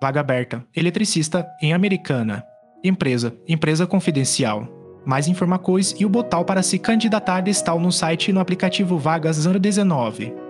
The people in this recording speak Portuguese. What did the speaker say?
Vaga aberta. Eletricista em Americana. Empresa. Empresa confidencial. Mais informações e o botão para se candidatar está no site e no aplicativo Vagas 019.